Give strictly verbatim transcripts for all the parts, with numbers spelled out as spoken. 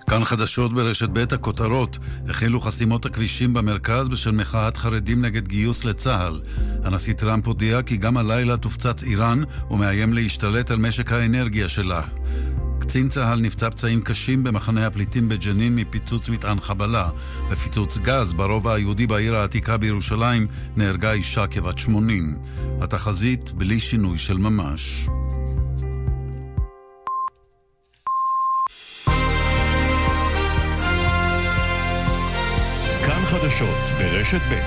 כאן חדשות ברשת בית הכותרות. החלו חסימות הכבישים במרכז בשל מחאת חרדים נגד גיוס לצה"ל. הנשיא טראמפ הודיע כי גם הלילה תופצץ איראן ומאיים להשתלט על משק האנרגיה שלה. קצין צה"ל נפצע פצעים קשים במחנה הפליטים בג'נין מפיצוץ מטען חבלה. בפיצוץ גז ברובע היהודי בעיר העתיקה בירושלים נהרגה אישה כבת שמונים. התחזית בלי שינוי של ממש. כאן חדשות ברשת ב'.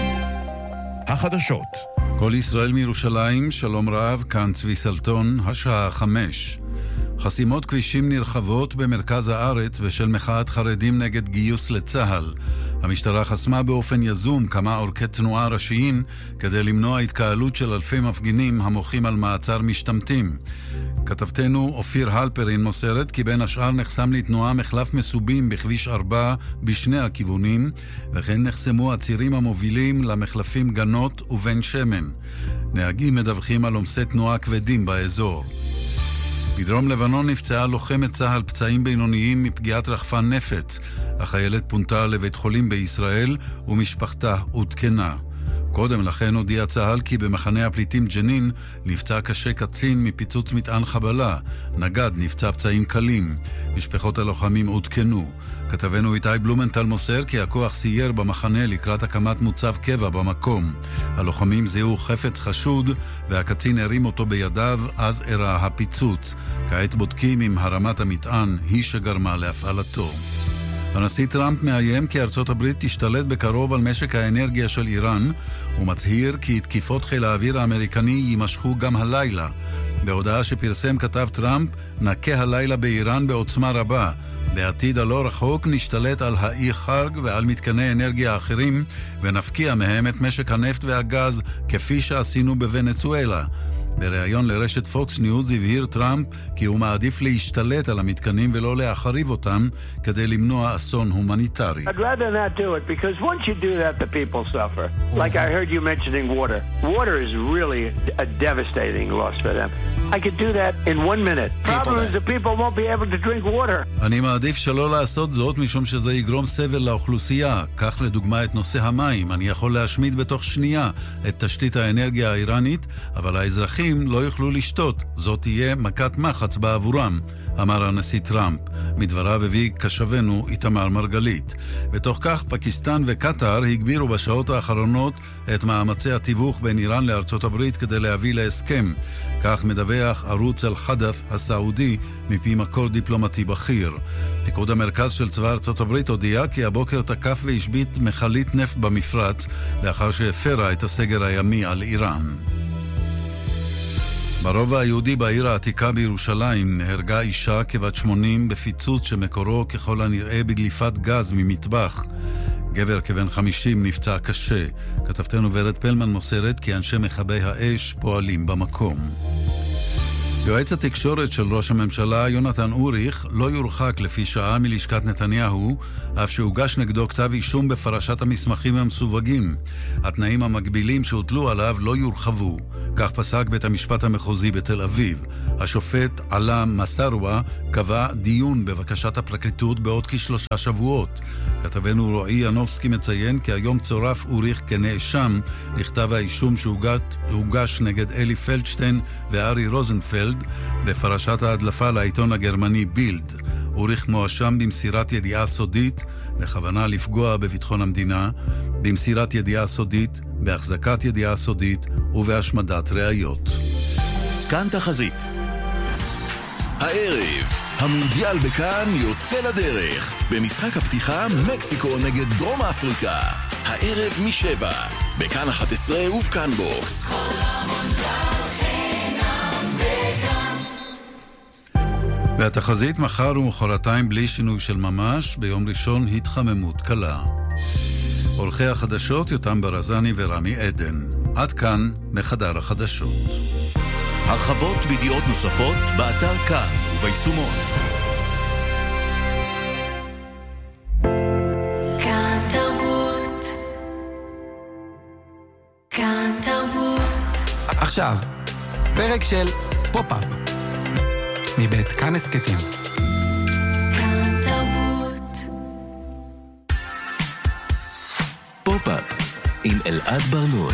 החדשות. כל ישראל מירושלים, שלום רב, כאן צבי סלטון, השעה חמש. חסימות כבישים נרחבות במרכז הארץ בשל מחאת חרדים נגד גיוס לצה"ל. המשטרה חסמה באופן יזום כמה אורכי תנועה ראשיים כדי למנוע התקהלות של אלפי מפגינים המוחים על מעצר משתמטים. כתבתנו אופיר הלפרין מוסרת כי בין השאר נחסם לתנועה מחלף מסובים בכביש ארבע בשני הכיוונים, וכן נחסמו הצירים המובילים למחלפים גנות ובן שמן. נהגים מדווחים על עומסי תנועה כבדים באזור. בדרום לבנון נפצעה לוחמת צה"ל פצעים בינוניים מפגיעת רחפן נפץ. החיילת פונתה לבית חולים בישראל ומשפחתה עודכנה. קודם לכן הודיע צה"ל כי במחנה הפליטים ג'נין נפצע קשה קצין מפיצוץ מטען חבלה. נגד נפצע פצעים קלים. משפחות הלוחמים עודכנו. כתבנו איתי בלומנטל מוסר כי הכוח סייר במחנה לקראת הקמת מוצב קבע במקום. הלוחמים זיהו חפץ חשוד והקצין הרים אותו בידיו, אז אירע הפיצוץ. כעת בודקים אם הרמת המטען היא שגרמה להפעלתו. הנשיא טראמפ מאיים כי ארצות הברית תשתלט בקרוב על משק האנרגיה של איראן, ומצהיר כי תקיפות חיל האוויר האמריקני יימשכו גם הלילה. בהודעה שפרסם כתב טראמפ, נקה הלילה באיראן בעוצמה רבה. בעתיד הלא רחוק נשתלט על האי חרג ועל מתקני אנרגיה אחרים, ונפקיע מהם את משק הנפט והגז כפי שעשינו בוונצואלה. בריאיון לרשת פוקס ניוז הבהיר טראמפ כי הוא מעדיף להשתלט על המתקנים ולא להחריב אותם כדי למנוע אסון הומניטרי. I'd rather not do it because once you do that the people suffer. Like I heard you mentioning water. Water is really a devastating loss for them. I could do that in one minute. Problem is the people won't be able to drink water. אני מעדיף שלא לעשות זאת משום שזה יגרום סבל לאוכלוסייה. כך לדוגמה את נושא המים. אני יכול להשמיד בתוך שנייה את תשתית האנרגיה האיראנית, אבל האזרחים לא יוכלו לשתות. זאת תהיה מכת מחץ בעבורם, אמר הנשיא טראמפ. מדבריו הביא קשבנו איתמר מרגלית. בתוך כך פקיסטן וקטר הגבירו בשעות האחרונות את מאמצי התיווך בין איראן לארצות הברית כדי להביא להסכם. כך מדווח ערוץ אל-חדת' הסעודי מפי מקור דיפלומטי בכיר. פיקוד המרכז של צבא ארצות הברית הודיע כי הבוקר תקף והשבית מכלית נפט במפרץ לאחר שהפרה את הסגר הימי על איראן. ברובע היהודי בעיר העתיקה בירושלים נהרגה אישה כבת שמונים בפיצוץ שמקורו ככל הנראה בדליפת גז ממטבח. גבר כבן חמישים נפצע קשה. כתבתנו ורד פלמן מוסרת כי אנשי מכבי האש פועלים במקום. יועץ התקשורת של ראש הממשלה יונתן אוריך לא יורחק לפי שעה מלשכת נתניהו, אף שהוגש נגדו כתב אישום בפרשת המסמכים המסווגים. התנאים המקבילים שהוטלו עליו לא יורחבו. כך פסק בית המשפט המחוזי בתל אביב. השופט עלה מסרווה קבע דיון בבקשת הפרקליטות בעוד כשלושה שבועות. כתבנו רועי ינובסקי מציין כי היום צורף אוריך כנאשם לכתב האישום שהוגש נגד אלי פלדשטיין וארי רוזנפלד בפרשת ההדלפה לעיתון הגרמני בילד. אוריך מואשם במסירת ידיעה סודית, בכוונה לפגוע בביטחון המדינה, במסירת ידיעה סודית, בהחזקת ידיעה סודית ובהשמדת ראיות. כאן תחזית. הערב, המונדיאל בכאן יוצא לדרך. במשחק הפתיחה, מקסיקו נגד דרום אפריקה. הערב משבע, בכאן אחת עשרה ובכאן בוקס. והתחזית מחר ומחרתיים בלי שינוי של ממש, ביום ראשון התחממות קלה. עורכי החדשות יותם ברזני ורמי עדן. עד כאן מחדר החדשות. הרחבות וידיעות נוספות באתר כאן וביישומון. כאן תרבות. כאן תרבות. עכשיו, פרק של פופ-אפ מבית כאן הסקטים. כאן תרבות. פופ-אפ עם אלעד ברנוי.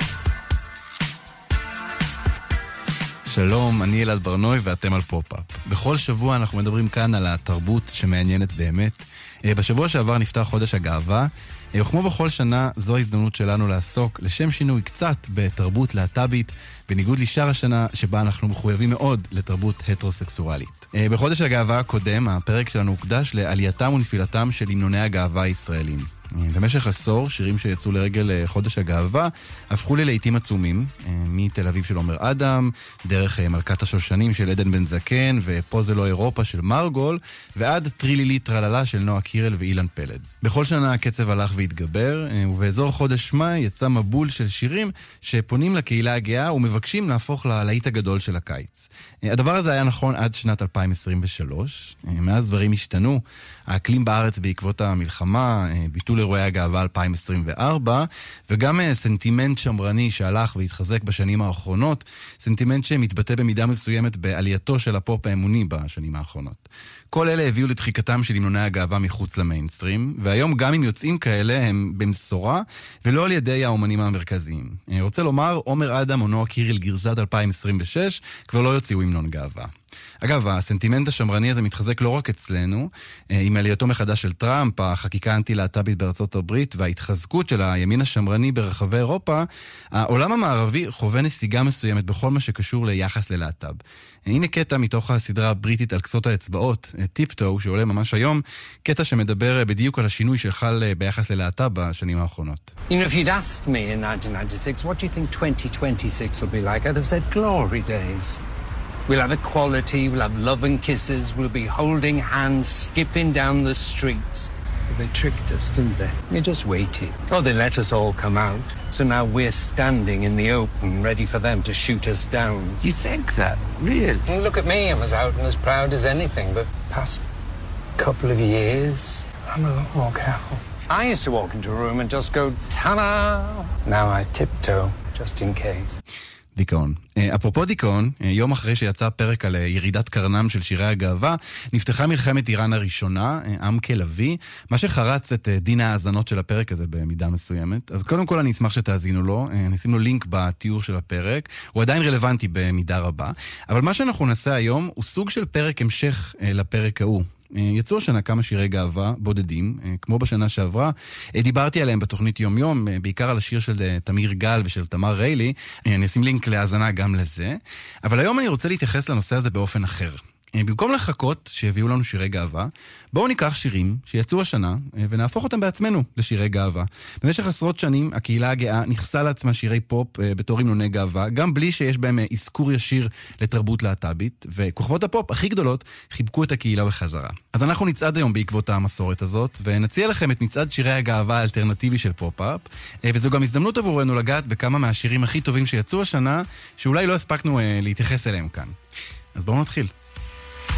שלום, אני אלעד ברנוי ואתם על פופ-אפ. בכל שבוע אנחנו מדברים כאן על התרבות שמעניינת באמת. בשבוע שעבר נפתח חודש הגאווה, וכמו בכל שנה, זו ההזדמנות שלנו לעסוק לשם שינוי קצת בתרבות להט"בית, בניגוד לשאר השנה שבה אנחנו מחויבים מאוד לתרבות הטרוסקסואלית. בחודש הגאווה הקודם, הפרק שלנו הוקדש לעלייתם ונפילתם של המנוני הגאווה הישראלים. במשך עשור, שירים שיצאו לרגל חודש הגאווה הפכו ללעיתים עצומים, מתל אביב של עומר אדם, דרך מלכת השושנים של עדן בן זקן, ופה זה לא אירופה של מרגול, ועד טרילילי טרללה של נועה קירל ואילן פלד. בכל שנה הקצב הלך והתגבר, ובאזור חודש מאי יצא מבול של שירים שפונים לקהילה הגאה ומבקשים להפוך ללהיט הגדול של הקיץ. הדבר הזה היה נכון עד שנת אלפיים עשרים ושלוש, מאז דברים השתנו, האקלים בארץ בעקבות המלחמה, ביטול אירועי הגאווה אלפיים עשרים וארבע, וגם סנטימנט שמרני שהלך והתחזק בשנים האחרונות, סנטימנט שמתבטא במידה מסוימת בעלייתו של הפופ האמוני בשנים האחרונות. כל אלה הביאו לדחיקתם של המנוני הגאווה מחוץ למיינסטרים, והיום גם אם יוצאים כאלה הם במסורה, ולא על ידי האומנים המרכזיים. רוצה לומר, עומר אדם או נועה קירל גרסת אלפיים עשרים ושש כבר לא יוציאו המנון גאווה. אגב, הסנטימנט השמרני הזה מתחזק לא רק אצלנו, עם עלייתו מחדש של טראמפ, החקיקה האנטי-להט"בית בארצות הברית וההתחזקות של הימין השמרני ברחבי אירופה, העולם המערבי חווה נסיגה מסוימת בכל מה שקשור ליחס ללהט"ב. הנה קטע מתוך הסדרה הבריטית על קצות האצבעות, טיפטו, שעולה ממש היום, קטע שמדבר בדיוק על השינוי שחל ביחס ללהט"ב בשנים האחרונות. You know, if you'd asked me in nineteen ninety-six, what do you think twenty twenty-six will be like? I'd have said glory days. We'll have equality, we'll have love and kisses, we'll be holding hands, skipping down the streets. But they tricked us, didn't they? We just waited. Oh, they let us all come out. So now we're standing in the open, ready for them to shoot us down. You think that? Really? And look at me, I was out and as proud as anything, but past couple of years, I'm a lot more careful. I used to walk into a room and just go, ta-da! Now I tiptoe, just in case. דיכאון. אפרופו דיכאון, יום אחרי שיצא פרק על ירידת קרנם של שירי הגאווה, נפתחה מלחמת איראן הראשונה, עם כלבי, מה שחרץ את דין האזנות של הפרק הזה במידה מסוימת. אז קודם כל אני אשמח שתאזינו לו, נשים לו לינק בתיאור של הפרק, הוא עדיין רלוונטי במידה רבה, אבל מה שאנחנו נעשה היום הוא סוג של פרק המשך לפרק ההוא. יצאו השנה כמה שירי גאווה בודדים, כמו בשנה שעברה. דיברתי עליהם בתוכנית יום יום, בעיקר על השיר של תמיר גל ושל תמר ריילי. אני אשים לינק להאזנה גם לזה. אבל היום אני רוצה להתייחס לנושא הזה באופן אחר. במקום לחכות שהביאו לנו שירי גאווה, בואו ניקח שירים שיצאו השנה ונהפוך אותם בעצמנו לשירי גאווה. במשך עשרות שנים הקהילה הגאה נכסה לעצמה שירי פופ בתור המנוני גאווה, גם בלי שיש בהם אזכור ישיר לתרבות להט"בית, וכוכבות הפופ הכי גדולות חיבקו את הקהילה בחזרה. אז אנחנו נצעד היום בעקבות המסורת הזאת, ונציע לכם את מצעד שירי הגאווה האלטרנטיבי של פופ-אפ, וזו גם הזדמנות עבורנו לגעת בכמה מהשירים הכי טובים שיצאו השנה, שאולי לא הספקנו להתייחס אליהם כאן. אז בואו נתחיל.